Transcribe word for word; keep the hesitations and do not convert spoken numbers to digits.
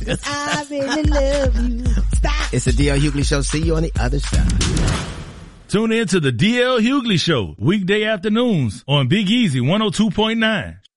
'cause I really love you. Stop. It's the D L Hughley Show. See you on the other side. Tune in to the D L Hughley Show weekday afternoons on Big Easy one oh two point nine.